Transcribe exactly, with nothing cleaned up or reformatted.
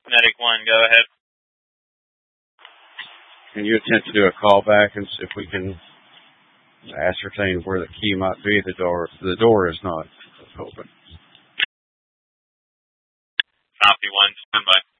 Medic one, go ahead. Can you attempt to do a call back and see if we can ascertain where the key might be? The door, the door is not open. Copy one, stand by.